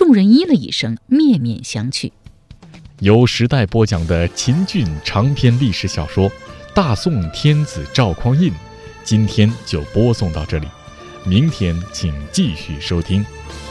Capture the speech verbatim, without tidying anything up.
众人咦了一声，面面相觑。 由时代播讲的秦俊长篇历史小说《大宋天子赵匡胤》，今天就播送到这里，明天请继续收听。